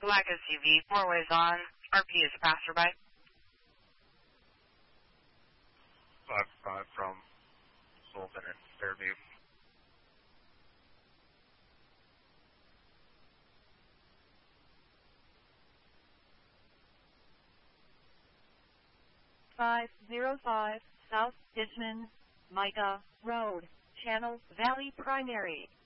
Black SUV, 4 ways on. RP is a passerby. 5-5 from Sullivan and Fairview. South Ditchman, Micah Road, Channel Valley Primary.